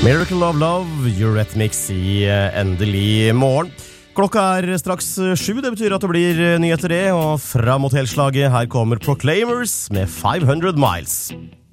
Miracle of Love, Eurythmics i endelig morgen. Klokka straks 7, det betyr at det blir nyheter det, og fra motellslaget her kommer Proclaimers med 500 Miles.